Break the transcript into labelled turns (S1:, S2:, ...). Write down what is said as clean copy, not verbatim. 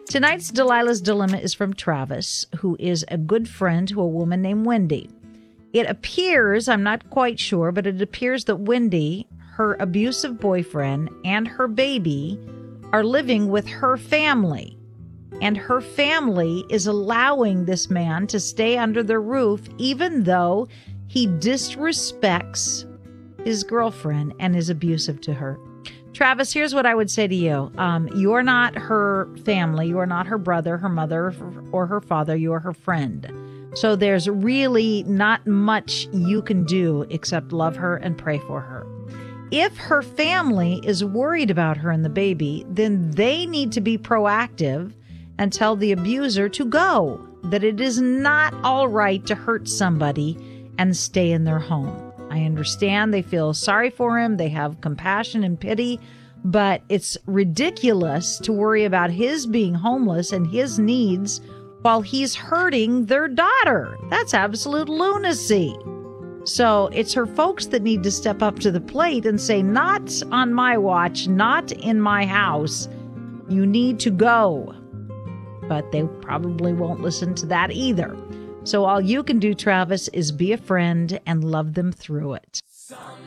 S1: Tonight's Delilah's Dilemma is from Travis, who is a good friend to a woman named Wendy. It appears, I'm not quite sure, but it appears that Wendy, her abusive boyfriend, and her baby are living with her family. And her family is allowing this man to stay under their roof, even though he disrespects his girlfriend and is abusive to her. Travis, here's what I would say to you. You're not her family. You are not her brother, her mother, or her father. You are her friend. So there's really not much you can do except love her and pray for her. If her family is worried about her and the baby, then they need to be proactive and tell the abuser to go, that it is not all right to hurt somebody and stay in their home. I understand they feel sorry for him. They have compassion and pity, but it's ridiculous to worry about his being homeless and his needs while he's hurting their daughter. That's absolute lunacy. So it's her folks that need to step up to the plate and say, not on my watch, not in my house. You need to go. But they probably won't listen to that either. So all you can do, Travis, is be a friend and love them through it.